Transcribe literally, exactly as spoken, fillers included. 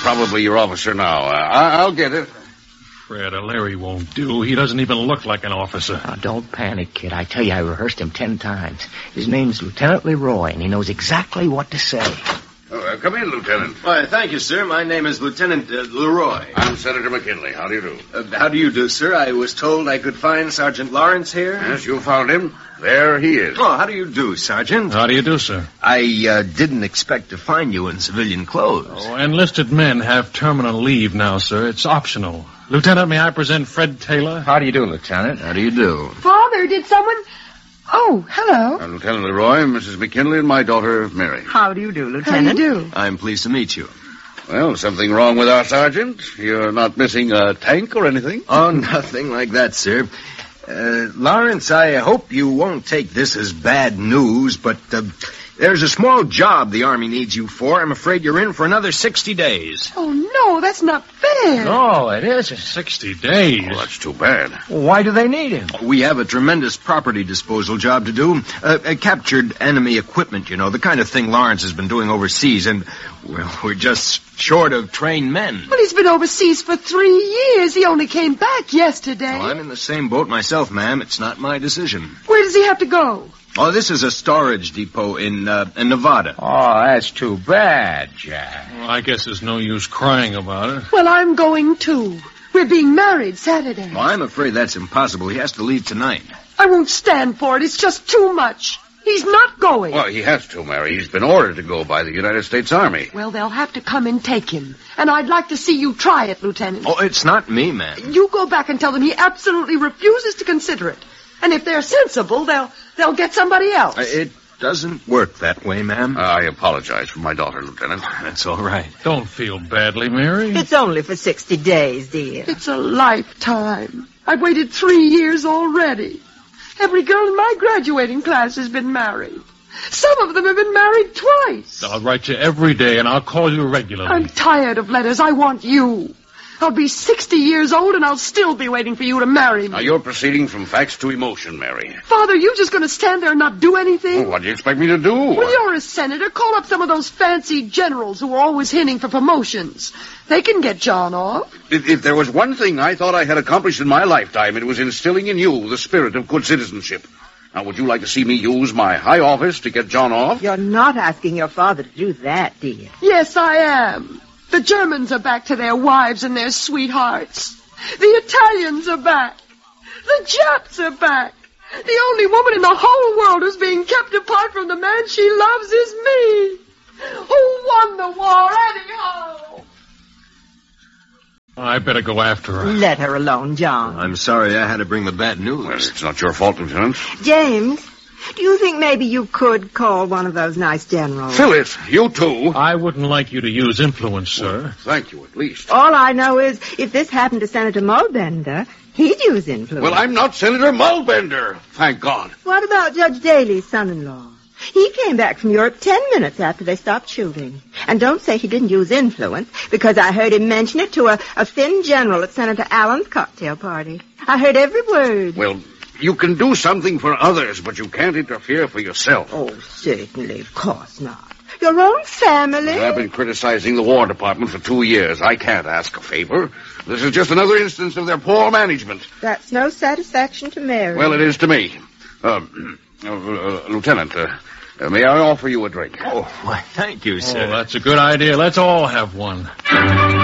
probably your officer now. Uh, I- I'll get it. Fred, a Larry won't do. He doesn't even look like an officer. Oh, don't panic, kid. I tell you, I rehearsed him ten times. His name's Lieutenant Leroy, and he knows exactly what to say. Oh, uh, come in, Lieutenant. Why, thank you, sir. My name is Lieutenant uh, Leroy. I'm Senator McKinley. How do you do? Uh, how do you do, sir? I was told I could find Sergeant Lawrence here. Yes, you found him. There he is. Oh, how do you do, Sergeant? How do you do, sir? I uh, didn't expect to find you in civilian clothes. Oh, enlisted men have terminal leave now, sir. It's optional. Lieutenant, may I present Fred Taylor? How do you do, Lieutenant? How do you do? Father, did someone... Oh, hello. Uh, Lieutenant Leroy, Missus McKinley, and my daughter, Mary. How do you do, Lieutenant? How do you do? I'm pleased to meet you. Well, something wrong with our sergeant? You're not missing a tank or anything? Oh, nothing like that, sir. Uh, Lawrence, I hope you won't take this as bad news, but uh, there's a small job the Army needs you for. I'm afraid you're in for another sixty days. Oh, no, that's not fair. No, it isn't. Sixty days. Oh, that's too bad. Why do they need him? We have a tremendous property disposal job to do. Uh, uh, captured enemy equipment, you know, the kind of thing Lawrence has been doing overseas, and, well, we're just short of trained men. Well, he's been overseas for three years. He only came back yesterday. Well, I'm in the same boat myself, ma'am. It's not my decision. Where does he have to go? Oh, this is a storage depot in, uh, in Nevada. Oh, that's too bad, Jack. Well, I guess there's no use crying about it. Well, I'm going, too. We're being married Saturday. Well, I'm afraid that's impossible. He has to leave tonight. I won't stand for it. It's just too much. He's not going. Well, he has to, Mary. He's been ordered to go by the United States Army. Well, they'll have to come and take him. And I'd like to see you try it, Lieutenant. Oh, it's not me, ma'am. You go back and tell them he absolutely refuses to consider it. And if they're sensible, they'll they'll get somebody else. Uh, it doesn't work that way, ma'am. Uh, I apologize for my daughter, Lieutenant. That's all right. Don't feel badly, Mary. It's only for sixty days, dear. It's a lifetime. I've waited three years already. Every girl in my graduating class has been married. Some of them have been married twice. I'll write you every day, and I'll call you regularly. I'm tired of letters. I want you. I'll be sixty years old, and I'll still be waiting for you to marry me. Now, you're proceeding from facts to emotion, Mary. Father, you just going to stand there and not do anything? Well, what do you expect me to do? Well, you're a senator. Call up some of those fancy generals who are always hinting for promotions. They can get John off. If, if there was one thing I thought I had accomplished in my lifetime, it was instilling in you the spirit of good citizenship. Now, would you like to see me use my high office to get John off? You're not asking your father to do that, dear. Yes, I am. The Germans are back to their wives and their sweethearts. The Italians are back. The Japs are back. The only woman in the whole world who's being kept apart from the man she loves is me. Who won the war anyhow? I better go after her. Let her alone, John. I'm sorry I had to bring the bad news. Well, it's not your fault, Lieutenant. James, do you think maybe you could call one of those nice generals? Phyllis, you too. I wouldn't like you to use influence, sir. Well, thank you, at least. All I know is if this happened to Senator Mulbender, he'd use influence. Well, I'm not Senator Mulbender, thank God. What about Judge Daly's son-in-law? He came back from Europe ten minutes after they stopped shooting. And don't say he didn't use influence, because I heard him mention it to a, a thin general at Senator Allen's cocktail party. I heard every word. Well, you can do something for others, but you can't interfere for yourself. Oh, certainly, of course not. Your own family? Well, I've been criticizing the War Department for two years. I can't ask a favor. This is just another instance of their poor management. That's no satisfaction to Mary. Well, it is to me. Um, uh, uh, Lieutenant, uh, uh, may I offer you a drink? Oh, why, thank you, sir. Oh, that's a good idea. Let's all have one.